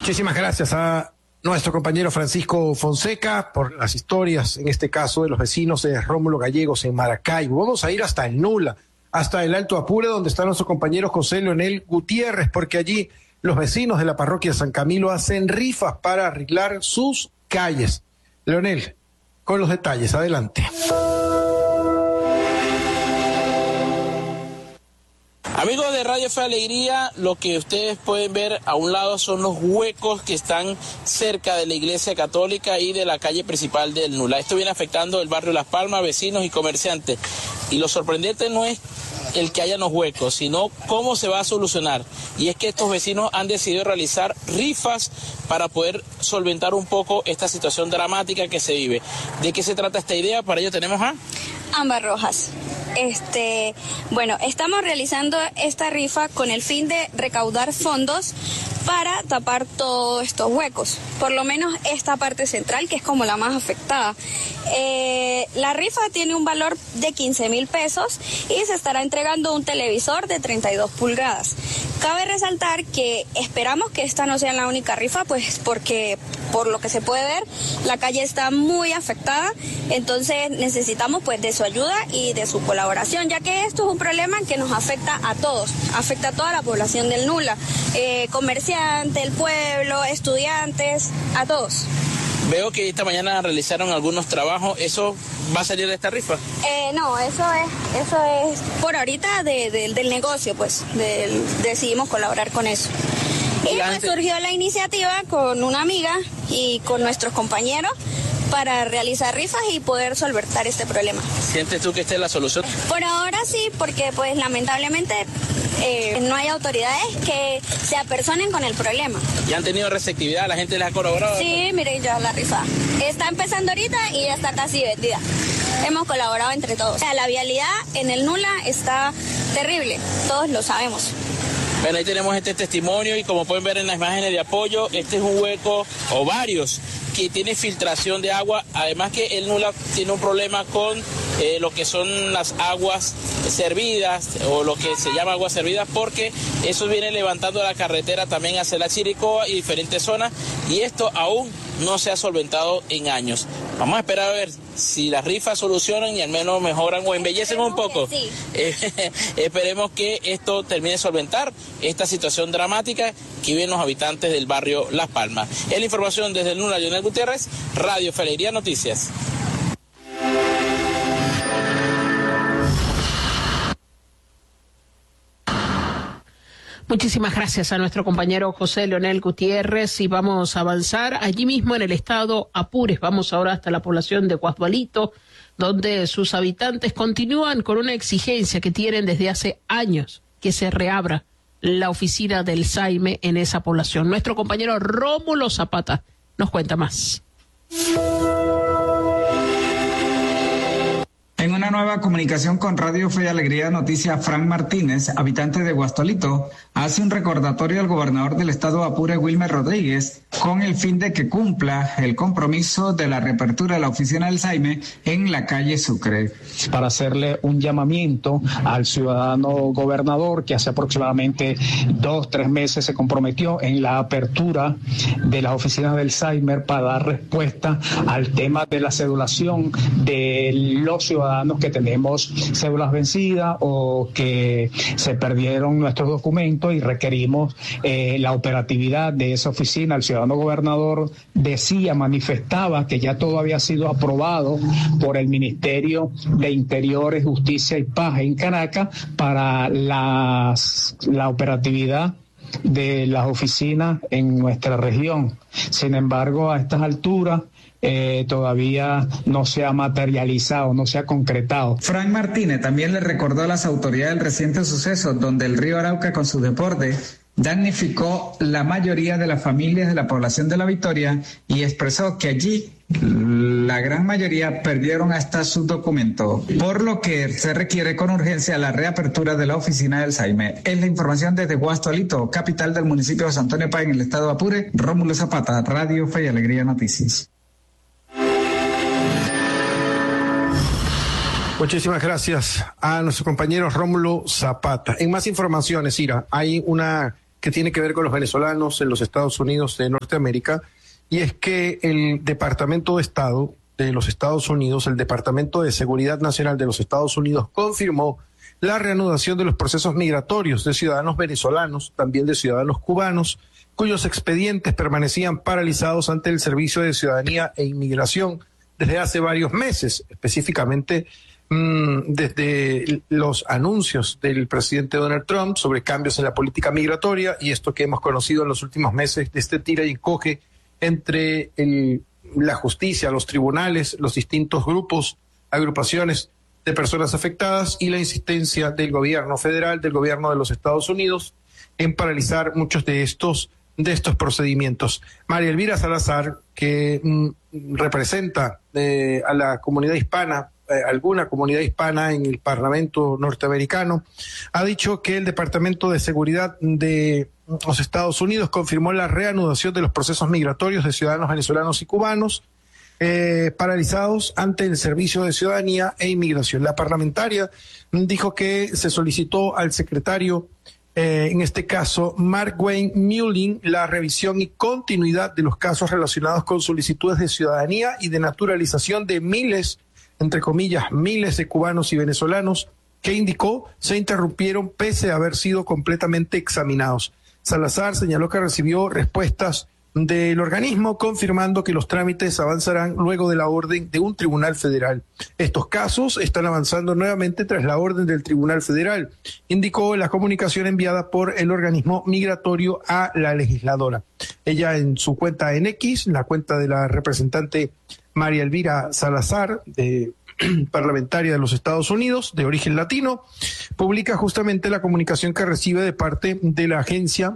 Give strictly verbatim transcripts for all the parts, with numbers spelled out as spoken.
Muchísimas gracias a nuestro compañero Francisco Fonseca por las historias, en este caso de los vecinos de Rómulo Gallegos en Maracaibo. Vamos a ir hasta el Nula, hasta el Alto Apure, donde está nuestro compañero José Leonel Gutiérrez, porque allí los vecinos de la parroquia San Camilo hacen rifas para arreglar sus calles. Leonel, con los detalles, adelante. Amigos de Radio Fe Alegría, lo que ustedes pueden ver a un lado son los huecos que están cerca de la iglesia católica y de la calle principal del Nula. Esto viene afectando el barrio Las Palmas, vecinos y comerciantes. Y lo sorprendente no es el que haya los huecos, sino cómo se va a solucionar. Y es que estos vecinos han decidido realizar rifas para poder solventar un poco esta situación dramática que se vive. ¿De qué se trata esta idea? Para ello tenemos a Ámbar Rojas. Este, bueno, estamos realizando esta rifa con el fin de recaudar fondos para tapar todos estos huecos, por lo menos esta parte central, que es como la más afectada. Eh, la rifa tiene un valor de quince mil pesos y se estará entregando un televisor de treinta y dos pulgadas. Cabe resaltar que esperamos que esta no sea la única rifa, pues porque por lo que se puede ver, la calle está muy afectada, entonces necesitamos pues de su ayuda y de su colaboración, ya que esto es un problema que nos afecta a todos, afecta a toda la población del Nula, eh, comerciantes, el pueblo, estudiantes, a todos. Veo que esta mañana realizaron algunos trabajos, ¿eso va a salir de esta rifa? Eh, no, eso es, eso es por ahorita de, de, del negocio, pues, del, decidimos colaborar con eso. Y pues gente... surgió la iniciativa con una amiga y con nuestros compañeros para realizar rifas y poder solventar este problema. ¿Sientes tú que esta es la solución? Por ahora sí, porque pues lamentablemente eh, no hay autoridades que se apersonen con el problema. ¿Y han tenido receptividad? ¿La gente les ha colaborado? Sí, miren, ya la rifa está empezando ahorita y ya está casi vendida. Hemos colaborado entre todos. O sea, la vialidad en el Nula está terrible, todos lo sabemos. Bueno, ahí tenemos este testimonio y como pueden ver en las imágenes de apoyo, este es un hueco o varios que tiene filtración de agua, además que el Nula tiene un problema con eh, lo que son las aguas servidas o lo que se llama aguas servidas, porque eso viene levantando la carretera también hacia la Chiricoa y diferentes zonas, y esto aún no se ha solventado en años. Vamos a esperar a ver si las rifas solucionan y al menos mejoran o embellecen un poco. Sí. Eh, esperemos que esto termine de solventar esta situación dramática que viven los habitantes del barrio Las Palmas. Es la información desde el Nula, Leonel Gutiérrez, Radio Fe Alegría Noticias. Muchísimas gracias a nuestro compañero José Leonel Gutiérrez y vamos a avanzar allí mismo en el estado Apure. Vamos ahora hasta la población de Guasdualito, donde sus habitantes continúan con una exigencia que tienen desde hace años, que se reabra la oficina del SAIME en esa población. Nuestro compañero Rómulo Zapata nos cuenta más. En una nueva comunicación con Radio Fe y Alegría Noticias, Frank Martínez, habitante de Guasdualito, hace un recordatorio al gobernador del estado Apure, Wilmer Rodríguez, con el fin de que cumpla el compromiso de la reapertura de la oficina del SAIME en la calle Sucre. Para hacerle un llamamiento al ciudadano gobernador que hace aproximadamente dos, tres meses se comprometió en la apertura de las oficinas del SAIME para dar respuesta al tema de la cedulación de los ciudadanos que tenemos cédulas vencidas o que se perdieron nuestros documentos y requerimos eh, la operatividad de esa oficina. El ciudadano gobernador decía, manifestaba que ya todo había sido aprobado por el Ministerio de Interiores, Justicia y Paz en Caracas para las, la operatividad de las oficinas en nuestra región. Sin embargo, a estas alturas Eh, todavía no se ha materializado, no se ha concretado. Frank Martínez también le recordó a las autoridades el reciente suceso donde el río Arauca con su deporte damnificó la mayoría de las familias de la población de La Victoria y expresó que allí la gran mayoría perdieron hasta sus documentos, por lo que se requiere con urgencia la reapertura de la oficina del SAIME. Es la información desde Guasdualito, capital del municipio de San Antonio Páez en el estado de Apure. Rómulo Zapata, Radio Fe y Alegría Noticias. Muchísimas gracias a nuestro compañero Rómulo Zapata. En más informaciones, Ira, hay una que tiene que ver con los venezolanos en los Estados Unidos de Norteamérica, y es que el Departamento de Estado de los Estados Unidos, el Departamento de Seguridad Nacional de los Estados Unidos, confirmó la reanudación de los procesos migratorios de ciudadanos venezolanos, también de ciudadanos cubanos, cuyos expedientes permanecían paralizados ante el Servicio de Ciudadanía e Inmigración desde hace varios meses, específicamente mmm, desde los anuncios del presidente Donald Trump sobre cambios en la política migratoria y esto que hemos conocido en los últimos meses de este tira y encoge entre el, la justicia, los tribunales, los distintos grupos, agrupaciones de personas afectadas y la insistencia del gobierno federal, del gobierno de los Estados Unidos en paralizar muchos de estos de estos procedimientos. María Elvira Salazar, que mm, representa eh, a la comunidad hispana, eh, alguna comunidad hispana en el Parlamento norteamericano, ha dicho que el Departamento de Seguridad de los Estados Unidos confirmó la reanudación de los procesos migratorios de ciudadanos venezolanos y cubanos eh, paralizados ante el Servicio de Ciudadanía e Inmigración. La parlamentaria dijo que se solicitó al secretario Eh, en este caso, Mark Wayne Mullin, la revisión y continuidad de los casos relacionados con solicitudes de ciudadanía y de naturalización de miles, entre comillas, miles de cubanos y venezolanos que indicó se interrumpieron pese a haber sido completamente examinados. Salazar señaló que recibió respuestas del organismo confirmando que los trámites avanzarán luego de la orden de un tribunal federal. Estos casos están avanzando nuevamente tras la orden del tribunal federal, indicó la comunicación enviada por el organismo migratorio a la legisladora. Ella en su cuenta en X, la cuenta de la representante María Elvira Salazar, de parlamentaria de los Estados Unidos, de origen latino, publica justamente la comunicación que recibe de parte de la agencia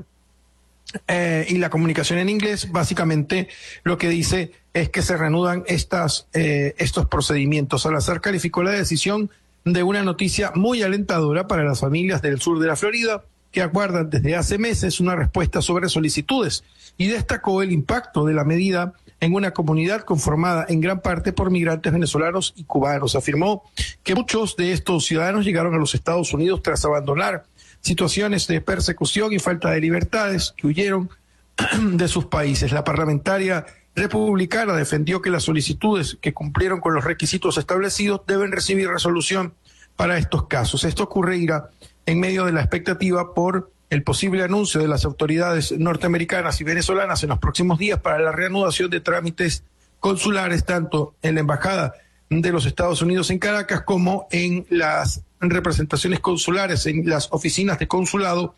Eh, y la comunicación en inglés. Básicamente lo que dice es que se reanudan estas, eh, estos procedimientos. Salazar calificó la decisión de una noticia muy alentadora para las familias del sur de la Florida que aguardan desde hace meses una respuesta sobre solicitudes y destacó el impacto de la medida en una comunidad conformada en gran parte por migrantes venezolanos y cubanos. Afirmó que muchos de estos ciudadanos llegaron a los Estados Unidos tras abandonar situaciones de persecución y falta de libertades que huyeron de sus países. La parlamentaria republicana defendió que las solicitudes que cumplieron con los requisitos establecidos deben recibir resolución para estos casos. Esto ocurrirá en medio de la expectativa por el posible anuncio de las autoridades norteamericanas y venezolanas en los próximos días para la reanudación de trámites consulares tanto en la Embajada de los Estados Unidos en Caracas como en las representaciones consulares, en las oficinas de consulado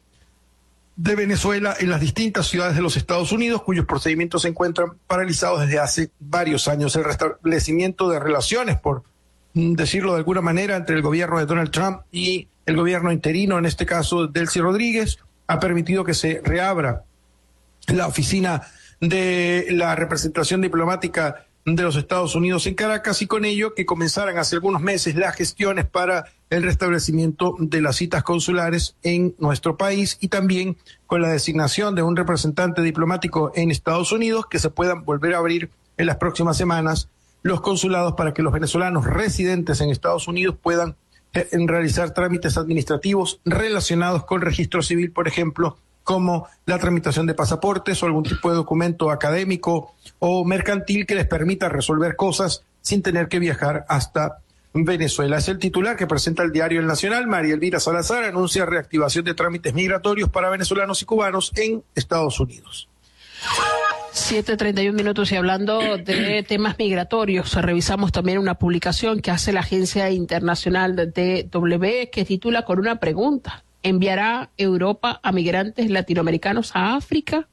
de Venezuela en las distintas ciudades de los Estados Unidos, cuyos procedimientos se encuentran paralizados desde hace varios años. El restablecimiento de relaciones, por decirlo de alguna manera, entre el gobierno de Donald Trump y el gobierno interino, en este caso Delcy Rodríguez, ha permitido que se reabra la oficina de la representación diplomática de los Estados Unidos en Caracas y con ello que comenzaran hace algunos meses las gestiones para el restablecimiento de las citas consulares en nuestro país y también con la designación de un representante diplomático en Estados Unidos que se puedan volver a abrir en las próximas semanas los consulados para que los venezolanos residentes en Estados Unidos puedan eh, realizar trámites administrativos relacionados con registro civil, por ejemplo, como la tramitación de pasaportes o algún tipo de documento académico o mercantil que les permita resolver cosas sin tener que viajar hasta Venezuela. Es el titular que presenta el diario El Nacional. María Elvira Salazar anuncia reactivación de trámites migratorios para venezolanos y cubanos en Estados Unidos. siete treinta y un minutos y hablando de temas migratorios, revisamos también una publicación que hace la Agencia Internacional de D W que titula con una pregunta. ¿Enviará Europa a migrantes latinoamericanos a África?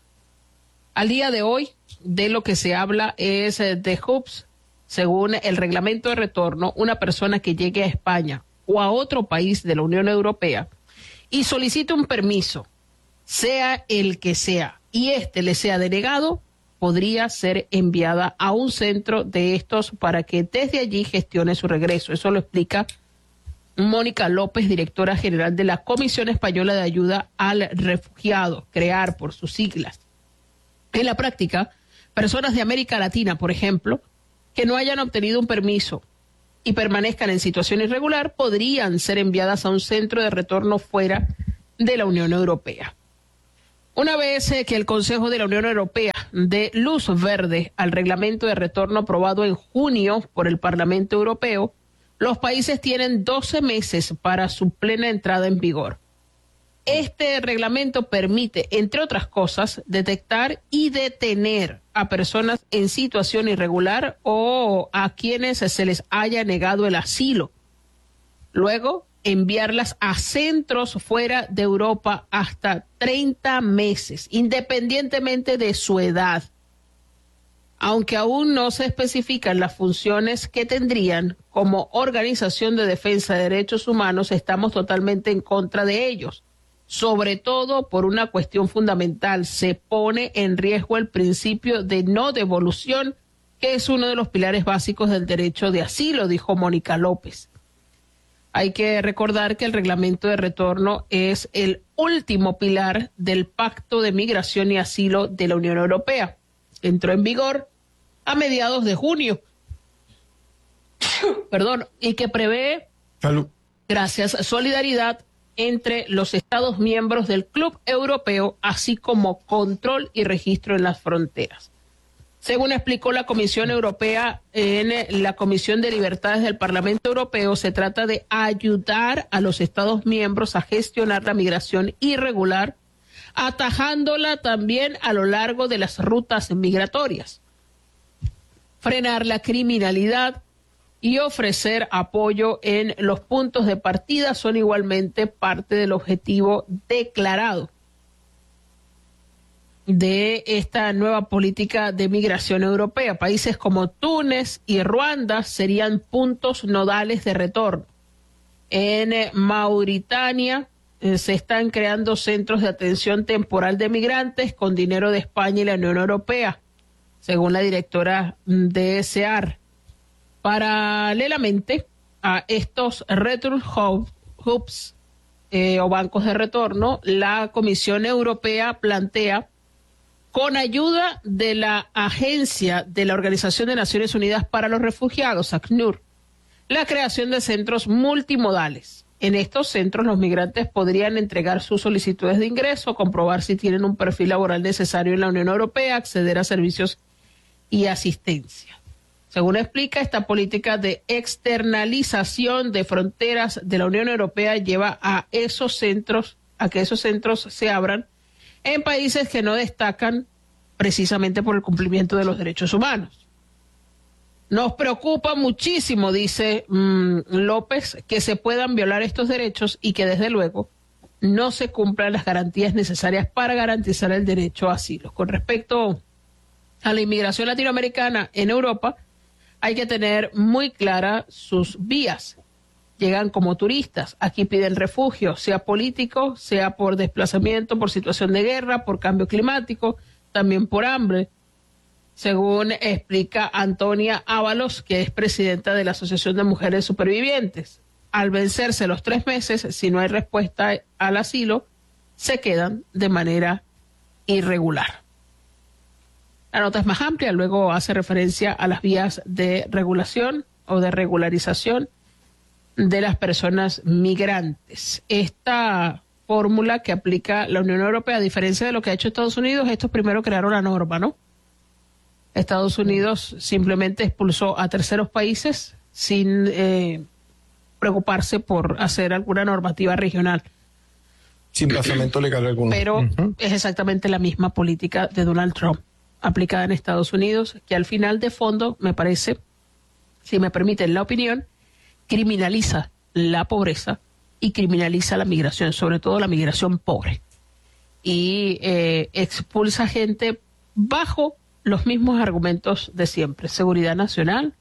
Al día de hoy, de lo que se habla es de hubs. Según el reglamento de retorno, una persona que llegue a España o a otro país de la Unión Europea y solicite un permiso, sea el que sea, y este le sea denegado, podría ser enviada a un centro de estos para que desde allí gestione su regreso. Eso lo explica Mónica López, directora general de la Comisión Española de Ayuda al Refugiado, CREAR por sus siglas. En la práctica, personas de América Latina, por ejemplo, que no hayan obtenido un permiso y permanezcan en situación irregular, podrían ser enviadas a un centro de retorno fuera de la Unión Europea. Una vez eh, que el Consejo de la Unión Europea dé luz verde al reglamento de retorno aprobado en junio por el Parlamento Europeo, los países tienen doce meses para su plena entrada en vigor. Este reglamento permite, entre otras cosas, detectar y detener a personas en situación irregular o a quienes se les haya negado el asilo. Luego, enviarlas a centros fuera de Europa hasta treinta meses, independientemente de su edad. Aunque aún no se especifican las funciones que tendrían como organización de defensa de derechos humanos, estamos totalmente en contra de ellos. Sobre todo por una cuestión fundamental, se pone en riesgo el principio de no devolución, que es uno de los pilares básicos del derecho de asilo, dijo Mónica López. Hay que recordar que el reglamento de retorno es el último pilar del Pacto de Migración y Asilo de la Unión Europea. Entró en vigor a mediados de junio, perdón, y que prevé, Salud. gracias, solidaridad entre los Estados miembros del Club Europeo, así como control y registro en las fronteras. Según explicó la Comisión Europea en la Comisión de Libertades del Parlamento Europeo, se trata de ayudar a los Estados miembros a gestionar la migración irregular, atajándola también a lo largo de las rutas migratorias, frenar la criminalidad y ofrecer apoyo en los puntos de partida son igualmente parte del objetivo declarado de esta nueva política de migración europea. Países como Túnez y Ruanda serían puntos nodales de retorno. En Mauritania eh, se están creando centros de atención temporal de migrantes con dinero de España y la Unión Europea, según la directora de S E A R. Paralelamente a estos return hubs eh, o bancos de retorno, la Comisión Europea plantea, con ayuda de la Agencia de la Organización de Naciones Unidas para los Refugiados, ACNUR, la creación de centros multimodales. En estos centros los migrantes podrían entregar sus solicitudes de ingreso, comprobar si tienen un perfil laboral necesario en la Unión Europea, acceder a servicios y asistencia. Según explica, esta política de externalización de fronteras de la Unión Europea lleva a esos centros, a que esos centros se abran en países que no destacan precisamente por el cumplimiento de los derechos humanos. Nos preocupa muchísimo, dice mmm, López, que se puedan violar estos derechos y que desde luego no se cumplan las garantías necesarias para garantizar el derecho a asilo. Con respecto a la inmigración latinoamericana en Europa, hay que tener muy claras sus vías. Llegan como turistas, aquí piden refugio, sea político, sea por desplazamiento, por situación de guerra, por cambio climático, también por hambre. Según explica Antonia Ábalos, que es presidenta de la Asociación de Mujeres Supervivientes. Al vencerse los tres meses, si no hay respuesta al asilo, se quedan de manera irregular. La nota es más amplia, luego hace referencia a las vías de regulación o de regularización de las personas migrantes. Esta fórmula que aplica la Unión Europea, a diferencia de lo que ha hecho Estados Unidos, estos primero crearon la norma, ¿no? Estados Unidos simplemente expulsó a terceros países sin eh, preocuparse por hacer alguna normativa regional. Sin basamento legal alguno. Pero uh-huh. es exactamente la misma política de Donald Trump aplicada en Estados Unidos, que al final de fondo, me parece, si me permiten la opinión, criminaliza la pobreza y criminaliza la migración, sobre todo la migración pobre. Y eh, expulsa gente bajo los mismos argumentos de siempre: seguridad nacional,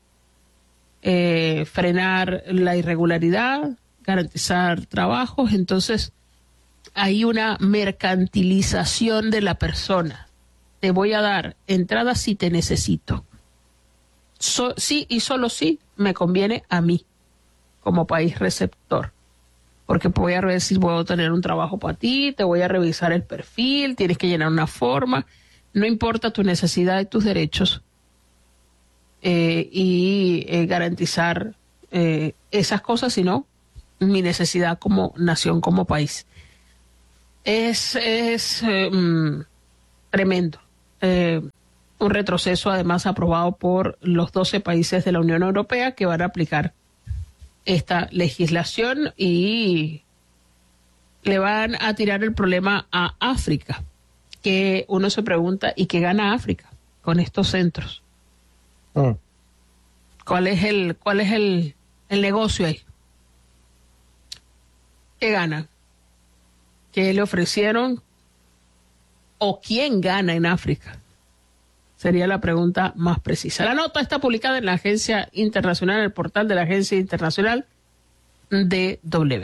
eh, frenar la irregularidad, garantizar trabajos. Entonces hay una mercantilización de la persona. Te voy a dar entrada si te necesito. So, sí y solo sí me conviene a mí como país receptor, porque voy a ver si puedo tener un trabajo para ti, te voy a revisar el perfil, tienes que llenar una forma, no importa tu necesidad y tus derechos, eh, y eh, garantizar eh, esas cosas, sino mi necesidad como nación, como país. Es, es eh, mm, tremendo. Eh, un retroceso además aprobado por los doce países de la Unión Europea que van a aplicar esta legislación y le van a tirar el problema a África, que uno se pregunta, ¿y qué gana África con estos centros? Mm. ¿Cuál es el, cuál es el, el negocio ahí? ¿Qué ganan? ¿Qué le ofrecieron? ¿O quién gana en África? Sería la pregunta más precisa. La nota está publicada en la Agencia Internacional, en el portal de la Agencia Internacional D W.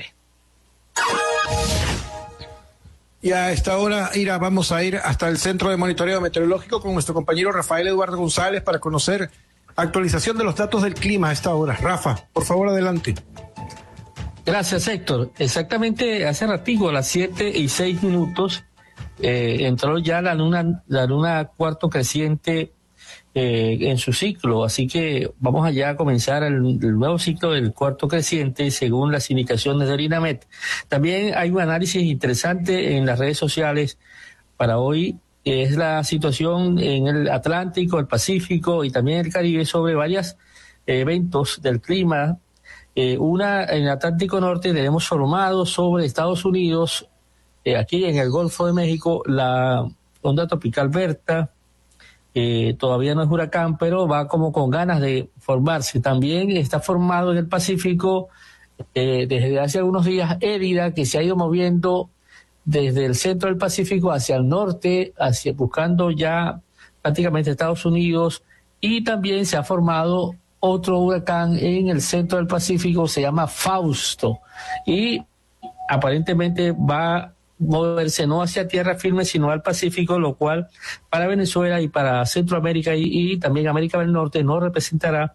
Y a esta hora, Ira, vamos a ir hasta el Centro de Monitoreo Meteorológico con nuestro compañero Rafael Eduardo González para conocer actualización de los datos del clima a esta hora. Rafa, por favor, adelante. Gracias, Héctor. Exactamente hace ratito, a las siete y seis minutos, eh, entró ya la luna, la luna cuarto creciente eh, en su ciclo, así que vamos allá a comenzar el, el nuevo ciclo del cuarto creciente según las indicaciones del INAMET. También hay un análisis interesante en las redes sociales para hoy, que es la situación en el Atlántico, el Pacífico y también el Caribe sobre varios eh, eventos del clima. Eh, una en el Atlántico Norte tenemos formado sobre Estados Unidos, eh, aquí en el Golfo de México, la onda tropical Berta. Eh, todavía no es huracán, pero va como con ganas de formarse. También está formado en el Pacífico eh, desde hace algunos días Érida, que se ha ido moviendo desde el centro del Pacífico hacia el norte, hacia buscando ya prácticamente Estados Unidos, y también se ha formado otro huracán en el centro del Pacífico, se llama Fausto, y aparentemente va a moverse no hacia tierra firme, sino al Pacífico, lo cual para Venezuela y para Centroamérica y, y también América del Norte no representará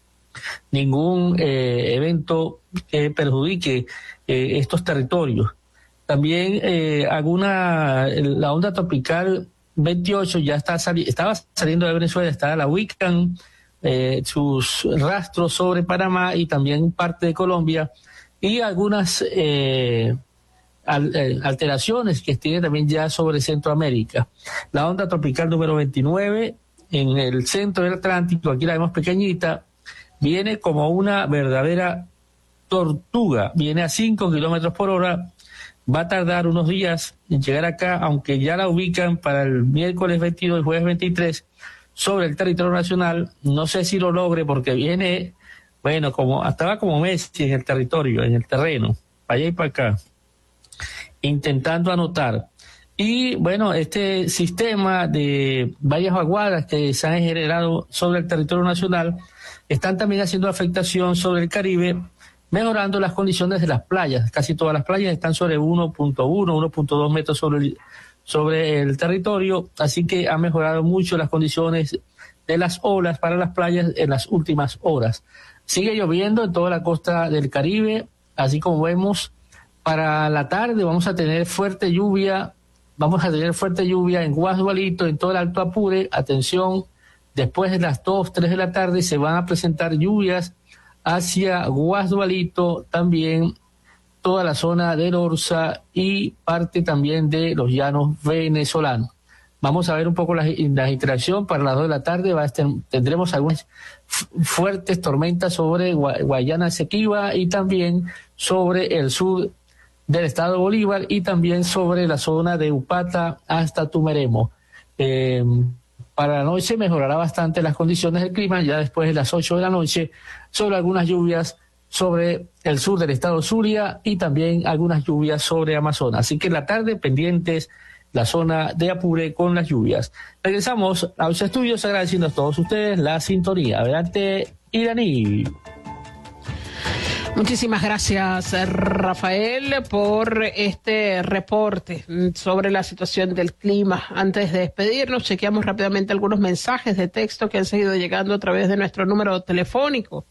ningún eh, evento que perjudique eh, estos territorios. También eh, alguna, la onda tropical veintiocho ya está sali- estaba saliendo de Venezuela, está la ubican eh, sus rastros sobre Panamá y también parte de Colombia, y algunas eh, al, eh, alteraciones que tiene también ya sobre Centroamérica. La onda tropical número veintinueve en el centro del Atlántico, aquí la vemos pequeñita, viene como una verdadera tortuga, viene a cinco kilómetros por hora. Va a tardar unos días en llegar acá, aunque ya la ubican para el miércoles veintidós y jueves veintitrés sobre el territorio nacional. No sé si lo logre porque viene, bueno, como estaba como Messi en el territorio, en el terreno, para allá y para acá, intentando anotar. Y bueno, este sistema de varias vaguadas que se han generado sobre el territorio nacional están también haciendo afectación sobre el Caribe, mejorando las condiciones de las playas. Casi todas las playas están sobre uno punto uno, uno punto dos metros sobre el, sobre el territorio, así que ha mejorado mucho las condiciones de las olas para las playas en las últimas horas. Sigue lloviendo en toda la costa del Caribe, así como vemos para la tarde vamos a tener fuerte lluvia, vamos a tener fuerte lluvia en Guasdualito, en todo el Alto Apure. Atención, después de las dos, tres de la tarde se van a presentar lluvias hacia Guasdualito, también toda la zona del Orza y parte también de los llanos venezolanos. Vamos a ver un poco la, la interacción para las dos de la tarde. Va a estar, tendremos algunas fuertes tormentas sobre Guayana Esequiba y también sobre el sur del estado de Bolívar y también sobre la zona de Upata hasta Tumeremo. Eh, Para la noche mejorará bastante las condiciones del clima, ya después de las ocho de la noche, sobre algunas lluvias sobre el sur del estado Zulia y también algunas lluvias sobre Amazonas. Así que en la tarde pendientes la zona de Apure con las lluvias. Regresamos a los estudios agradeciendo a todos ustedes la sintonía. Adelante, Iraní. Muchísimas gracias, Rafael, por este reporte sobre la situación del clima. Antes de despedirnos, chequeamos rápidamente algunos mensajes de texto que han seguido llegando a través de nuestro número telefónico.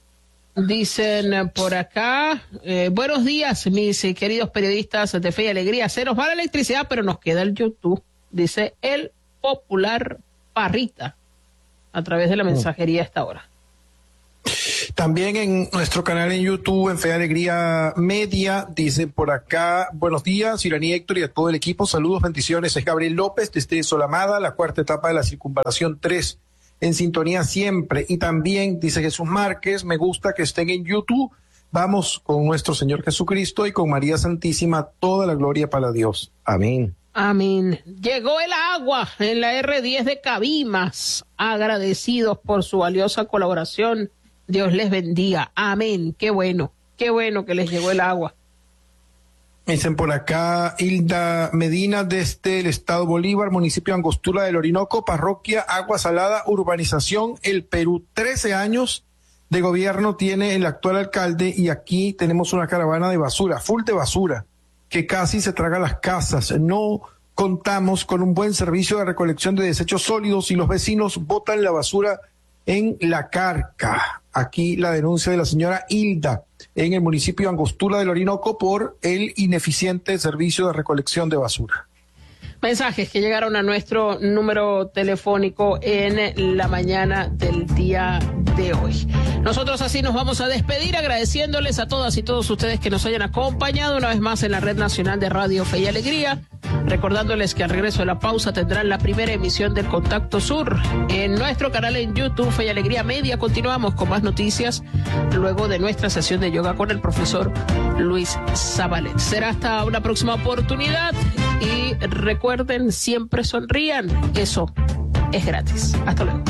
Dicen por acá, eh, buenos días, mis queridos periodistas de Fe y Alegría. Se nos va la electricidad, pero nos queda el YouTube, dice el popular Parrita, a través de la mensajería a esta hora. También en nuestro canal en YouTube, en Fe y Alegría Media, dicen por acá, buenos días, Irani Héctor y a todo el equipo, saludos, bendiciones, es Gabriel López desde Solamada, la cuarta etapa de la circunvalación tres, en sintonía siempre. Y también dice Jesús Márquez, me gusta que estén en YouTube, vamos con nuestro Señor Jesucristo y con María Santísima, toda la gloria para Dios. Amén. Amén. Llegó el agua en la erre diez de Cabimas, agradecidos por su valiosa colaboración. Dios les bendiga. Amén. Qué bueno, qué bueno que les llegó el agua. Dicen por acá, Hilda Medina desde el estado Bolívar, municipio de Angostura del Orinoco, parroquia Agua Salada, urbanización El Perú. trece años de gobierno tiene el actual alcalde y aquí tenemos una caravana de basura, full de basura, que casi se traga las casas. No contamos con un buen servicio de recolección de desechos sólidos y los vecinos botan la basura en la carca. Aquí la denuncia de la señora Hilda en el municipio de Angostura del Orinoco por el ineficiente servicio de recolección de basura. Mensajes que llegaron a nuestro número telefónico en la mañana del día de hoy. Nosotros así nos vamos a despedir agradeciéndoles a todas y todos ustedes que nos hayan acompañado una vez más en la Red Nacional de Radio Fe y Alegría. Recordándoles que al regreso de la pausa tendrán la primera emisión del Contacto Sur. En nuestro canal en YouTube, Fe y Alegría Media, continuamos con más noticias luego de nuestra sesión de yoga con el profesor Luis Zabalet. Será hasta una próxima oportunidad y recuerden, siempre sonrían. Eso es gratis. Hasta luego.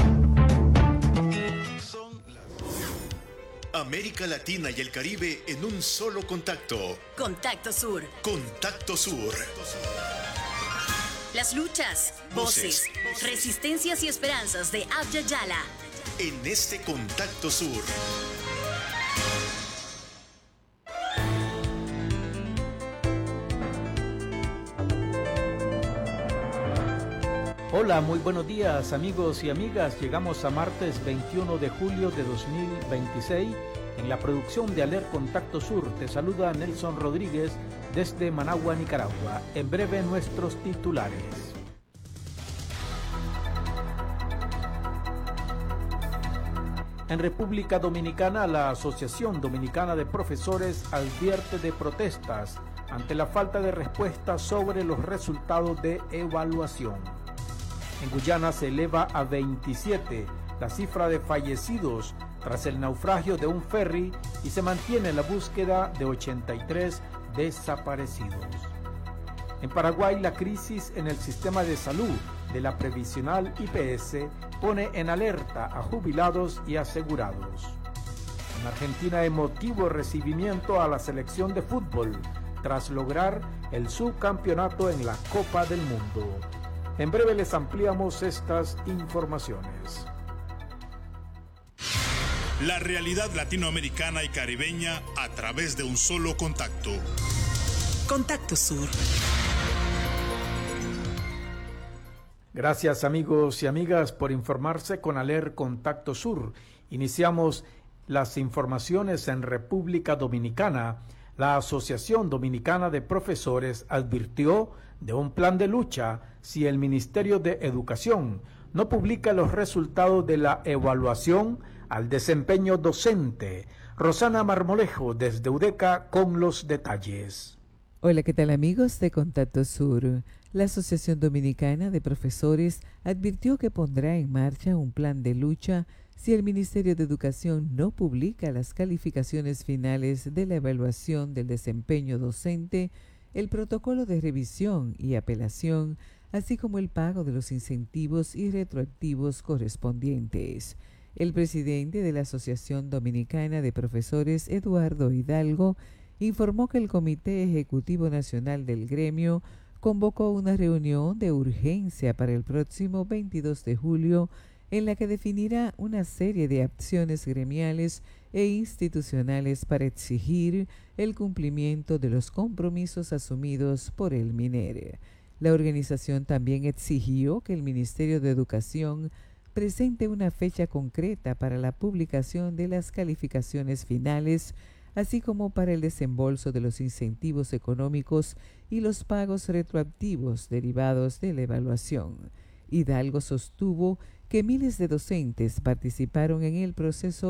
América Latina y el Caribe en un solo contacto. Contacto Sur. Contacto Sur. Las luchas, voces, voces, resistencias y esperanzas de Abya Yala. En este Contacto Sur. Hola, muy buenos días amigos y amigas. Llegamos a martes veintiuno de julio de dos mil veintiséis. En la producción de Aler Contacto Sur te saluda Nelson Rodríguez desde Managua, Nicaragua. En breve nuestros titulares. En República Dominicana, la Asociación Dominicana de Profesores advierte de protestas ante la falta de respuesta sobre los resultados de evaluación. En Guyana se eleva a veintisiete la cifra de fallecidos tras el naufragio de un ferry y se mantiene la búsqueda de ochenta y tres desaparecidos. En Paraguay, la crisis en el sistema de salud de la previsional I P S pone en alerta a jubilados y asegurados. En Argentina, emotivo recibimiento a la selección de fútbol tras lograr el subcampeonato en la Copa del Mundo. En breve les ampliamos estas informaciones. La realidad latinoamericana y caribeña a través de un solo contacto. Contacto Sur. Gracias amigos y amigas por informarse con Aler Contacto Sur. Iniciamos las informaciones en República Dominicana. La Asociación Dominicana de Profesores advirtió de un plan de lucha si el Ministerio de Educación no publica los resultados de la evaluación al desempeño docente. Rosana Marmolejo desde UDECA con los detalles. Hola, ¿qué tal amigos de Contacto Sur? La Asociación Dominicana de Profesores advirtió que pondrá en marcha un plan de lucha si el Ministerio de Educación no publica las calificaciones finales de la evaluación del desempeño docente, el protocolo de revisión y apelación, así como el pago de los incentivos y retroactivos correspondientes. El presidente de la Asociación Dominicana de Profesores, Eduardo Hidalgo, informó que el Comité Ejecutivo Nacional del Gremio convocó una reunión de urgencia para el próximo veintidós de julio en la que definirá una serie de acciones gremiales e institucionales para exigir el cumplimiento de los compromisos asumidos por el MINER. La organización también exigió que el Ministerio de Educación presente una fecha concreta para la publicación de las calificaciones finales, así como para el desembolso de los incentivos económicos y los pagos retroactivos derivados de la evaluación. Hidalgo sostuvo que miles de docentes participaron en el proceso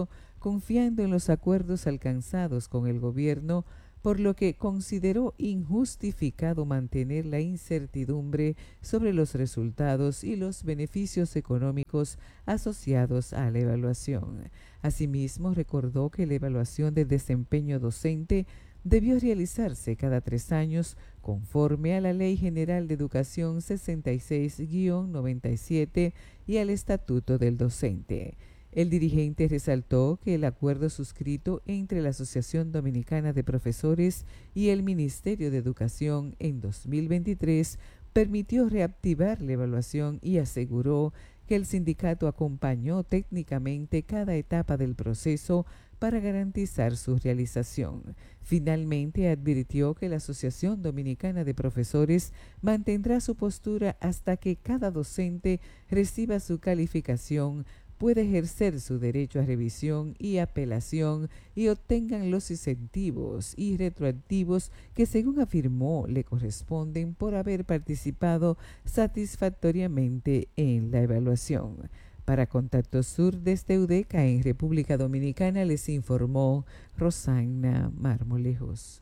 confiando en los acuerdos alcanzados con el gobierno, por lo que consideró injustificado mantener la incertidumbre sobre los resultados y los beneficios económicos asociados a la evaluación. Asimismo, recordó que la evaluación de desempeño docente debió realizarse cada tres años conforme a la Ley General de Educación sesenta y seis guión noventa y siete y al Estatuto del Docente. El dirigente resaltó que el acuerdo suscrito entre la Asociación Dominicana de Profesores y el Ministerio de Educación en dos mil veintitrés permitió reactivar la evaluación y aseguró que el sindicato acompañó técnicamente cada etapa del proceso para garantizar su realización. Finalmente, advirtió que la Asociación Dominicana de Profesores mantendrá su postura hasta que cada docente reciba su calificación, pueda ejercer su derecho a revisión y apelación y obtengan los incentivos y retroactivos que, según afirmó, le corresponden por haber participado satisfactoriamente en la evaluación. Para Contacto Sur desde UDECA en República Dominicana les informó Rosana Marmolejos.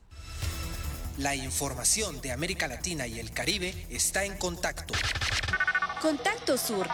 La información de América Latina y el Caribe está en Contacto. Contacto Sur.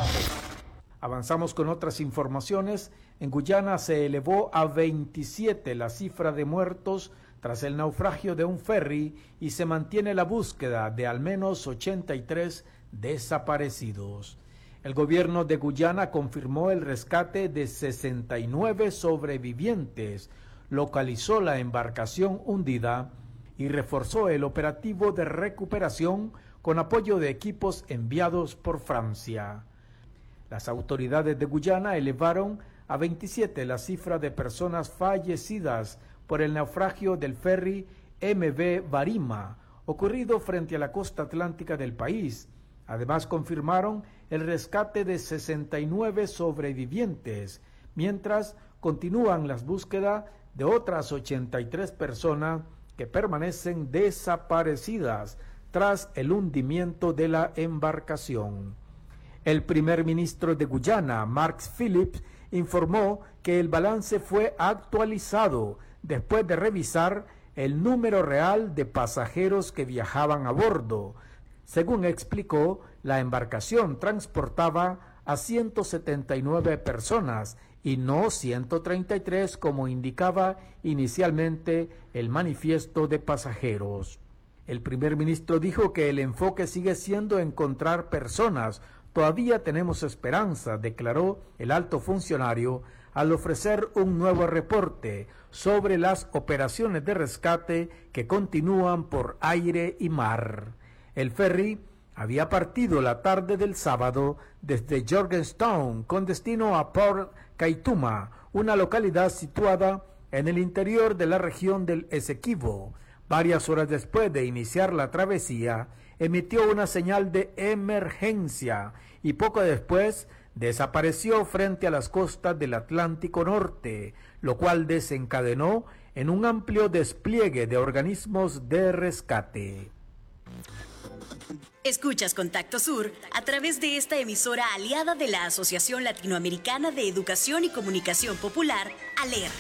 Avanzamos con otras informaciones. En Guyana se elevó a veintisiete la cifra de muertos tras el naufragio de un ferry y se mantiene la búsqueda de al menos ochenta y tres desaparecidos. El gobierno de Guyana confirmó el rescate de sesenta y nueve sobrevivientes, localizó la embarcación hundida y reforzó el operativo de recuperación con apoyo de equipos enviados por Francia. Las autoridades de Guyana elevaron a veintisiete la cifra de personas fallecidas por el naufragio del ferry M V Barima, ocurrido frente a la costa atlántica del país. Además, confirmaron el rescate de sesenta y nueve sobrevivientes, mientras continúan las búsquedas de otras ochenta y tres personas que permanecen desaparecidas tras el hundimiento de la embarcación. El primer ministro de Guyana, Mark Phillips, informó que el balance fue actualizado después de revisar el número real de pasajeros que viajaban a bordo. Según explicó, la embarcación transportaba a ciento setenta y nueve personas y no ciento treinta y tres como indicaba inicialmente el manifiesto de pasajeros. El primer ministro dijo que el enfoque sigue siendo encontrar personas. Todavía tenemos esperanza, declaró el alto funcionario al ofrecer un nuevo reporte sobre las operaciones de rescate que continúan por aire y mar. El ferry había partido la tarde del sábado desde Georgetown con destino a Port Kaituma, una localidad situada en el interior de la región del Esequibo. Varias horas después de iniciar la travesía, emitió una señal de emergencia y poco después desapareció frente a las costas del Atlántico Norte, lo cual desencadenó en un amplio despliegue de organismos de rescate. Escuchas Contacto Sur a través de esta emisora aliada de la Asociación Latinoamericana de Educación y Comunicación Popular, ALER.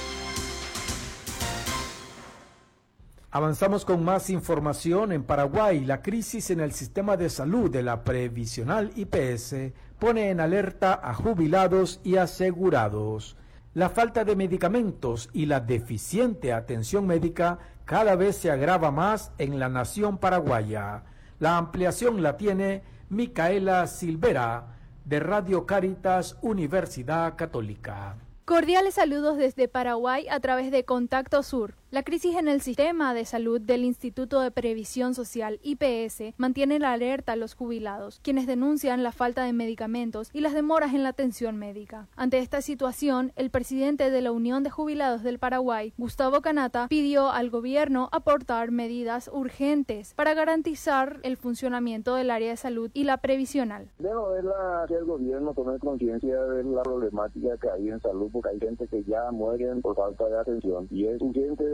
Avanzamos con más información. En Paraguay, la crisis en el sistema de salud de la previsional I P S pone en alerta a jubilados y asegurados. La falta de medicamentos y la deficiente atención médica cada vez se agrava más en la nación paraguaya. La ampliación la tiene Micaela Silvera, de Radio Cáritas, Universidad Católica. Cordiales saludos desde Paraguay a través de Contacto Sur. La crisis en el sistema de salud del Instituto de Previsión Social I P S mantiene la alerta a los jubilados, quienes denuncian la falta de medicamentos y las demoras en la atención médica. Ante esta situación, el presidente de la Unión de Jubilados del Paraguay, Gustavo Canata, pidió al gobierno aportar medidas urgentes para garantizar el funcionamiento del área de salud y la previsional. Debo verla que el gobierno tome conciencia de la problemática que hay en salud, porque hay gente que ya muere por falta de atención y es urgente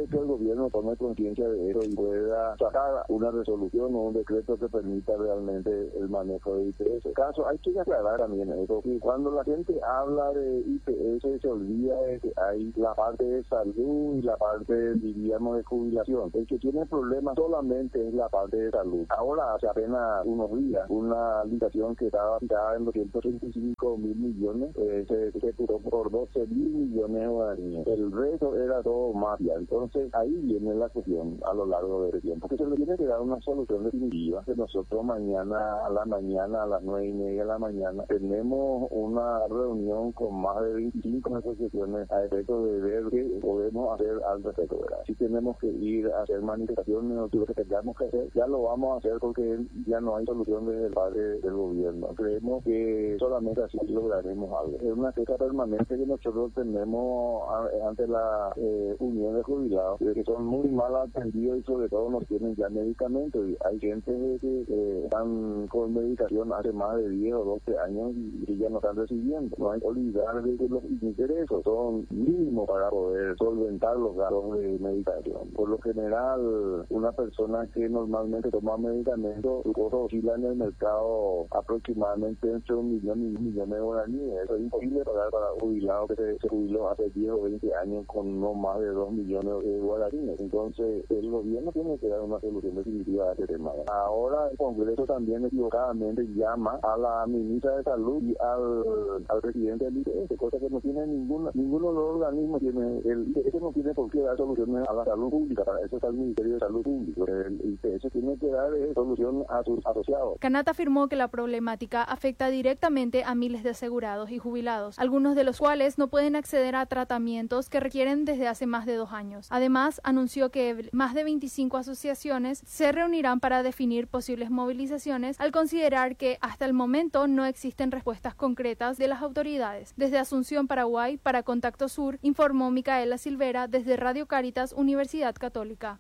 de que el gobierno tome conciencia de eso y pueda sacar una resolución o un decreto que permita realmente el manejo de I P S. Caso, hay que aclarar también eso, que cuando la gente habla de I P S se olvida de que hay la parte de salud y la parte, diríamos, de jubilación. El que tiene problemas solamente es la parte de salud. Ahora, hace apenas unos días, una licitación que estaba tirada en doscientos treinta y cinco mil millones, eh, se, se puso por doce mil millones de guaraníes. El resto era todo mafia. Entonces, ahí viene la cuestión a lo largo del tiempo, que se le tiene que dar una solución definitiva, que nosotros mañana a la mañana, a las nueve y media de la mañana, tenemos una reunión con más de veinticinco asociaciones a efecto de ver qué podemos hacer al respecto, ¿verdad? Si tenemos que ir a hacer manifestaciones o lo que tengamos que hacer, ya lo vamos a hacer porque ya no hay solución desde el parte del gobierno. Creemos que solamente así lograremos algo. Es una queja permanente que nosotros tenemos ante la eh, unión de jubilados, que son muy mal atendidos y sobre todo no tienen ya medicamentos. Y hay gente que eh, están con medicación hace más de diez o doce años y, y ya no están recibiendo. No hay que olvidar de que los ingresos son mínimos para poder solventar los gastos de medicación. Por lo general, una persona que normalmente toma medicamentos, su costo oscila en el mercado aproximadamente entre un millón y un millón de guaraníes. Eso es imposible pagar para un jubilado que se, se jubiló hace diez o veinte años con no más de dos millones de guaraníes. Entonces, el gobierno tiene que dar una solución definitiva a este tema. Ahora el Congreso también equivocadamente llama a la ministra de Salud y al, al presidente del I P S, cosa que no tiene ninguna, ninguno de los organismos tiene, el I P S no tiene por qué dar soluciones a la salud pública, para eso está el Ministerio de Salud Pública. El I P S tiene que dar eh, solución a sus asociados. Canat afirmó que la problemática afecta directamente a miles de asegurados y jubilados, algunos de los cuales no pueden acceder a tratamientos que requieren desde hace más de dos años. Además, anunció que más de veinticinco asociaciones se reunirán para definir posibles movilizaciones al considerar que hasta el momento no existen respuestas concretas de las autoridades. Desde Asunción, Paraguay, para Contacto Sur, informó Micaela Silvera desde Radio Cáritas, Universidad Católica.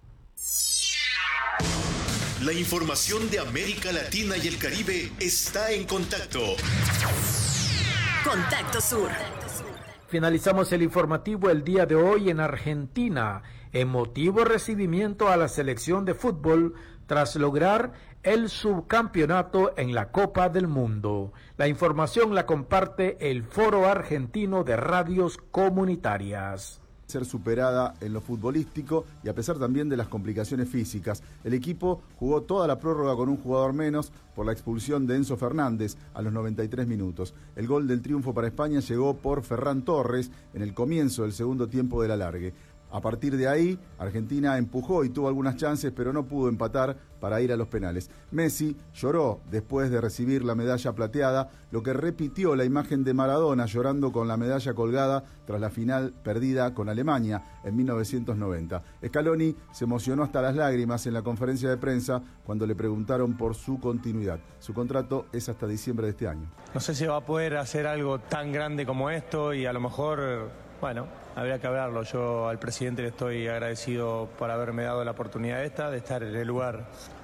La información de América Latina y el Caribe está en Contacto. Contacto Sur. Finalizamos el informativo el día de hoy en Argentina. Emotivo recibimiento a la selección de fútbol tras lograr el subcampeonato en la Copa del Mundo. La información la comparte el Foro Argentino de Radios Comunitarias. Ser superada en lo futbolístico y a pesar también de las complicaciones físicas. El equipo jugó toda la prórroga con un jugador menos por la expulsión de Enzo Fernández a los noventa y tres minutos. El gol del triunfo para España llegó por Ferran Torres en el comienzo del segundo tiempo del alargue. A partir de ahí, Argentina empujó y tuvo algunas chances, pero no pudo empatar para ir a los penales. Messi lloró después de recibir la medalla plateada, lo que repitió la imagen de Maradona llorando con la medalla colgada tras la final perdida con Alemania en mil novecientos noventa. Scaloni se emocionó hasta las lágrimas en la conferencia de prensa cuando le preguntaron por su continuidad. Su contrato es hasta diciembre de este año. No sé si va a poder hacer algo tan grande como esto y a lo mejor, bueno, habría que hablarlo. Yo al presidente le estoy agradecido por haberme dado la oportunidad esta, de estar en el lugar